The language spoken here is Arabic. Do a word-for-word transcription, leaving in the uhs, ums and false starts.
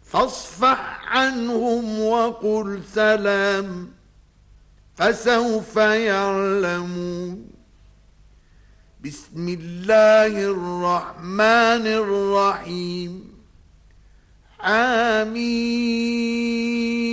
فاصفح عنهم وقل سلام فسوف يعلمون. بسم الله الرحمن الرحيم. حميم